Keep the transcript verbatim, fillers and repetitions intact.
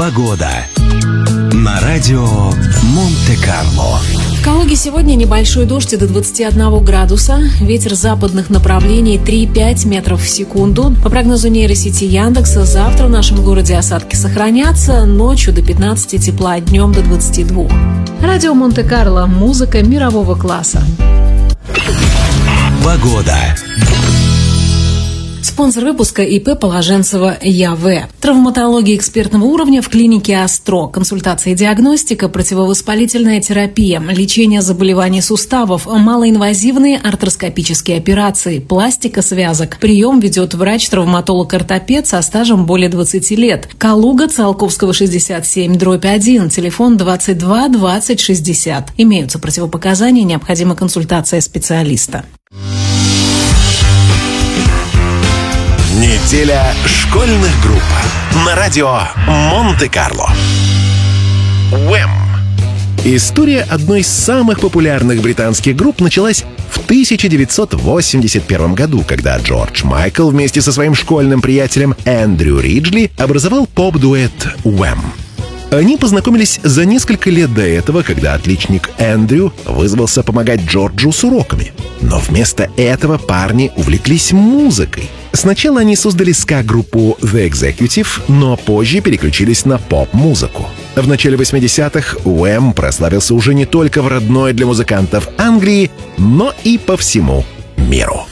Погода на радио Монте-Карло. В Калуге сегодня небольшой дождь до двадцати одного градуса. Ветер западных направлений три-пять метров в секунду. По прогнозу нейросети Яндекса, завтра в нашем городе осадки сохранятся. Ночью до пятнадцати тепла, днем до двадцати двух. Радио Монте-Карло. Музыка мирового класса. Погода. Спонсор выпуска ИП Положенцева ЯВ. Травматология экспертного уровня в клинике Астро. Консультация и диагностика, противовоспалительная терапия, лечение заболеваний суставов, малоинвазивные артроскопические операции, пластика связок. Прием ведет врач-травматолог-ортопед со стажем более двадцати лет. Калуга, Циолковского, шестьдесят семь, дробь один, телефон двадцать два двадцать шестьдесят. Имеются противопоказания, необходима консультация специалиста. Неделя школьных групп на радио Монте-Карло. Уэм. История одной из самых популярных британских групп началась в тысяча девятьсот восемьдесят первом году, когда Джордж Майкл вместе со своим школьным приятелем Эндрю Риджли образовал поп-дуэт Уэм. Они познакомились за несколько лет до этого, когда отличник Эндрю вызвался помогать Джорджу с уроками. Но вместо этого парни увлеклись музыкой. Сначала они создали ска-группу The Executive, но позже переключились на поп-музыку. В начале восьмидесятых Уэм прославился уже не только в родной для музыкантов Англии, но и по всему миру.